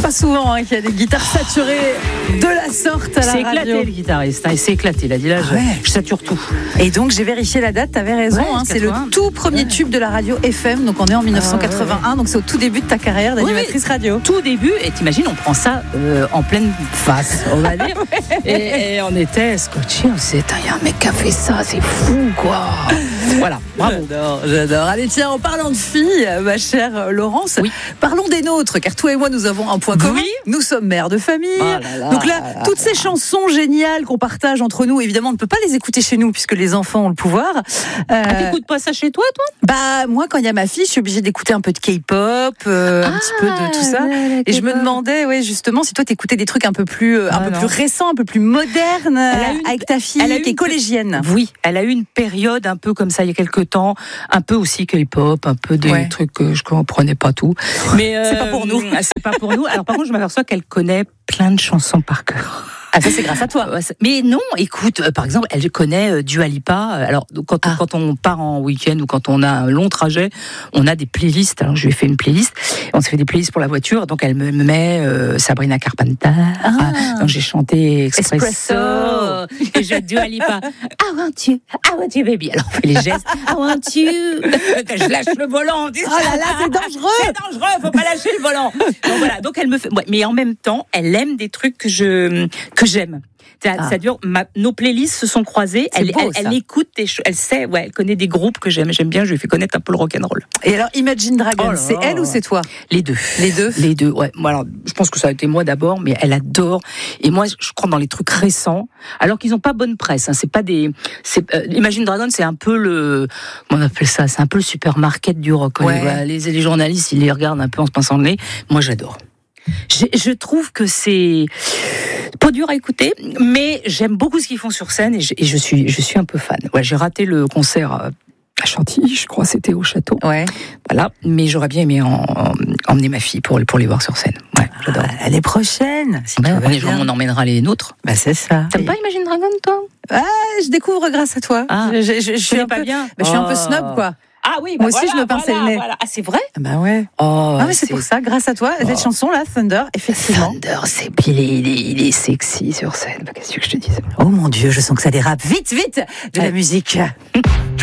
Pas souvent qu'il y a des guitares saturées de la sorte à la radio. C'est éclaté le guitariste, il s'est éclaté. Il a dit là, je sature tout. Et donc j'ai vérifié la date, t'avais raison, c'est le tout premier tube de la radio FM, donc on est en 1981, donc c'est au tout début de ta carrière d'animatrice radio. Tout début, et t'imagines, on prend ça en pleine face, on va dire. et on était scotchés, on s'est dit, il y a un mec qui a fait ça, c'est fou quoi. Voilà, bravo. J'adore. Allez tiens, en parlant de filles, ma chère Laurence, parlons des nôtres, car toi et moi nous avons un point commun. Nous sommes mères de famille. Donc là, toutes ces chansons géniales qu'on partage entre nous, évidemment, on ne peut pas les écouter chez nous puisque les enfants ont le pouvoir. T'écoutes pas ça chez toi, toi ? Bah moi, quand il y a ma fille, je suis obligée d'écouter un peu de K-pop, un petit peu de tout ça. Et je me demandais, justement, si toi t'écoutais des trucs un peu plus récents, un peu plus modernes, avec ta fille qui est collégienne. Oui, elle a eu une période un peu comme ça il y a quelques temps, un peu aussi K-pop, un peu des trucs que je comprenais pas tout. Mais c'est pas pour nous. C'est pas pour nous. Alors par contre, je m'aperçois qu'elle connaît plein de chansons par cœur. Ah, ça, c'est grâce à toi. Mais non, écoute, par exemple, elle connaît Dua Lipa. Alors, quand on part en week-end ou quand on a un long trajet, on a des playlists. Alors, je lui ai fait une playlist. On se fait des playlists pour la voiture. Donc, elle me met Sabrina Carpenter. Donc, j'ai chanté Espresso. Et j'ai Dua Lipa. I want you, baby. Alors, on fait les gestes. I want you. Je lâche le volant. Oh là là, c'est dangereux. C'est dangereux, faut pas lâcher le volant. Donc, voilà. Donc, elle me fait. Mais en même temps, elle aime des trucs que j'aime. C'est-à-dire, nos playlists se sont croisées. Elle écoute des choses. Elle sait, elle connaît des groupes que j'aime. J'aime bien. Je lui ai fait connaître un peu le rock'n'roll. Et alors, Imagine Dragons, c'est elle ou c'est toi ? Les deux. Les deux. Ouais. Moi, alors, je pense que ça a été moi d'abord, mais elle adore. Et moi, je crois dans les trucs récents, alors qu'ils n'ont pas bonne presse. C'est pas des. Imagine Dragons, c'est un peu le. Comment on appelle ça ? C'est un peu le supermarket du rock. Les journalistes, ils les regardent un peu en se pinçant le nez. Moi, j'adore. Je trouve que c'est pas dur à écouter, mais j'aime beaucoup ce qu'ils font sur scène et je suis un peu fan. J'ai raté le concert à Chantilly, je crois, c'était au château. Voilà, mais j'aurais bien aimé emmener ma fille pour les voir sur scène. J'adore. L'année prochaine, si tu veux bien. On emmènera les nôtres. C'est ça. T'aimes pas Imagine Dragon, toi ? Je découvre grâce à toi. Je suis un peu bien. Je suis un peu snob, quoi. Ah oui, moi aussi je me pinçais le nez. Ah, c'est vrai ? Bah ouais. Mais c'est pour ça, grâce à toi, cette chanson-là, Thunder, effectivement. Thunder, il est sexy sur scène. Qu'est-ce que je te dis ? Oh mon Dieu, je sens que ça dérape. Vite, de la musique.